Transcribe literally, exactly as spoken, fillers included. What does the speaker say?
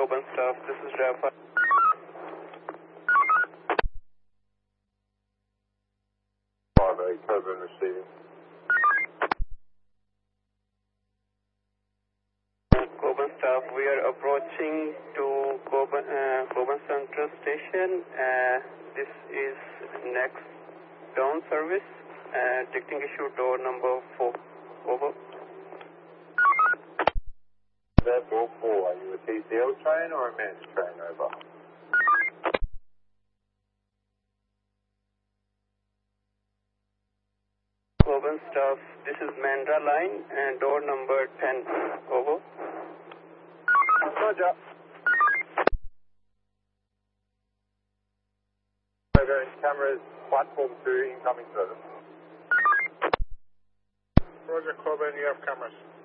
Coburn staff, this is Rafa. five eight, Coburn receiving. Coburn staff, we are approaching to Coburn, uh, Coburn Central Station. Uh, this is next down service. Uh, detecting issue door number four. Over. That door four, are you a T C L train or a managed train? Over. Coburn staff, this is Mandra line and door number ten. Over. Roger. Over, cameras, platform two, incoming service. Roger, Coburn, you have cameras.